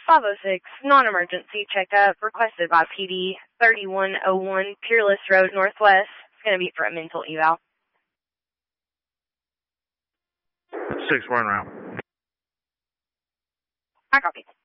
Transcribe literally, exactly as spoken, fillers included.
five oh six, non-emergency checkup requested by P D thirty-one oh one Peerless Road Northwest. It's going to be for a mental eval. Six, we're en route. I copy.